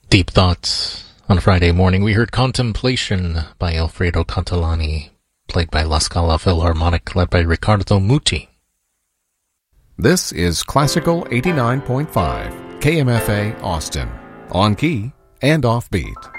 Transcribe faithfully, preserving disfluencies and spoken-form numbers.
Deep Thoughts. On a Friday morning, we heard Contemplation by Alfredo Catalani, played by La Scala Philharmonic, led by Riccardo Muti. This is Classical eighty-nine point five, K M F A Austin, on key and offbeat.